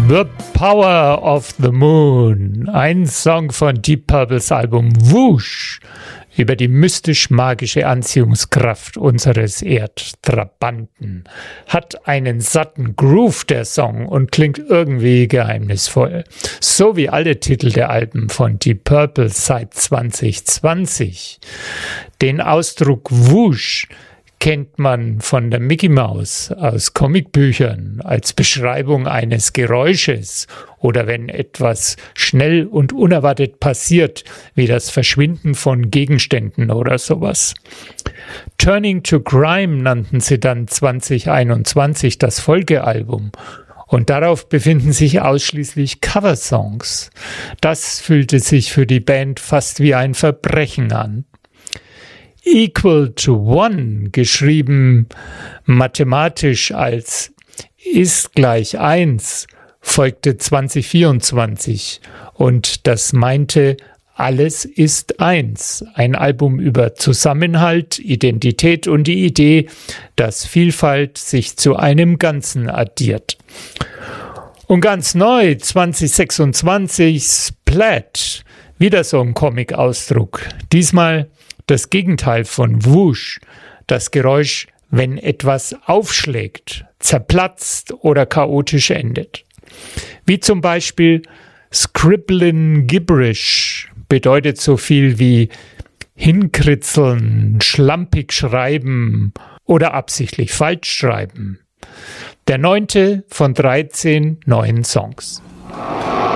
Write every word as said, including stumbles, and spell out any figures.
The Power of the Moon, ein Song von Deep Purples Album Whoosh über die mystisch-magische Anziehungskraft unseres Erdtrabanten. Hat einen satten Groove, der Song, und klingt irgendwie geheimnisvoll. So wie alle Titel der Alben von Deep Purple seit zwanzig zwanzig. Den Ausdruck Whoosh kennt man von der Mickey Mouse aus Comicbüchern als Beschreibung eines Geräusches oder wenn etwas schnell und unerwartet passiert, wie das Verschwinden von Gegenständen oder sowas. Turning to Grime nannten sie dann zwanzig einundzwanzig das Folgealbum. Und darauf befinden sich ausschließlich Coversongs. Das fühlte sich für die Band fast wie ein Verbrechen an. Equal to One, geschrieben mathematisch als ist gleich eins, folgte zwanzig vierundzwanzig und das meinte alles ist eins. Ein Album über Zusammenhalt, Identität und die Idee, dass Vielfalt sich zu einem Ganzen addiert. Und ganz neu, zwanzig sechsundzwanzig, Splat, wieder so ein Comic-Ausdruck. Diesmal das Gegenteil von Whoosh, das Geräusch, wenn etwas aufschlägt, zerplatzt oder chaotisch endet. Wie zum Beispiel Scribblin' Gibberish bedeutet so viel wie hinkritzeln, schlampig schreiben oder absichtlich falsch schreiben. Der neunte von dreizehn neuen Songs.